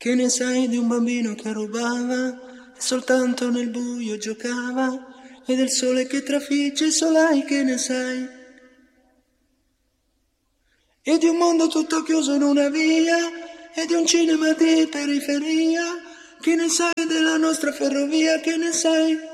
Che ne sai di un bambino che rubava e soltanto nel buio giocava? E del sole che trafigge i solai, che ne sai? E di un mondo tutto chiuso in una via, e di un cinema di periferia, che ne sai della nostra ferrovia, che ne sai?